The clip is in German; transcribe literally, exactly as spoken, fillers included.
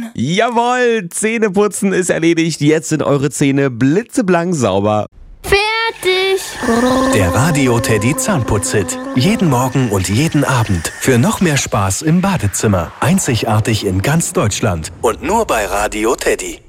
Jawohl, Zähneputzen ist erledigt. Jetzt sind eure Zähne blitzeblank sauber. Fertig. Der Radio Teddy Zahnputzhit. Jeden Morgen und jeden Abend. Für noch mehr Spaß im Badezimmer. Einzigartig in ganz Deutschland. Und nur bei Radio Teddy.